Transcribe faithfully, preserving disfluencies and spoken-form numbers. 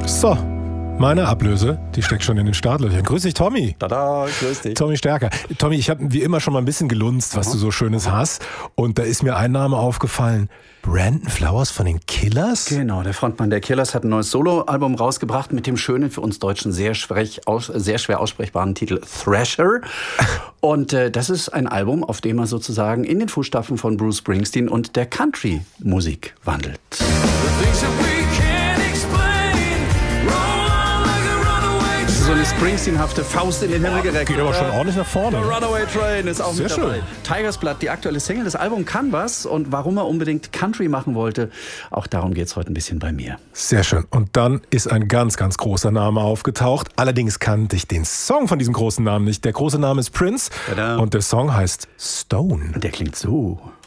So, meine Ablöse, die steckt schon in den Startlöchern. Grüß dich, Tommy. Tada, grüß dich. Tommy Stärker. Tommy, ich habe wie immer schon mal ein bisschen gelunzt, was Aha. du so Schönes hast. Und da ist mir ein Name aufgefallen. Brandon Flowers von den Killers? Genau, der Frontmann der Killers hat ein neues Soloalbum rausgebracht mit dem schönen, für uns Deutschen sehr, schwierig, aus, sehr schwer aussprechbaren Titel Thrasher. Und äh, das ist ein Album, auf dem er sozusagen in den Fußstapfen von Bruce Springsteen und der Country-Musik wandelt. So eine Springsteen-hafte Faust in den Himmel gereckt. Geht aber schon ordentlich nach vorne. The Runaway Train ist auch Sehr mit dabei. schön. Tigers Blood, die aktuelle Single. Das Album kann was. Und warum er unbedingt Country machen wollte, auch darum geht's heute ein bisschen bei mir. Sehr schön. Und dann ist ein ganz, ganz großer Name aufgetaucht. Allerdings kannte ich den Song von diesem großen Namen nicht. Der große Name ist Prince. Tada. Und der Song heißt Stone. Und der klingt so.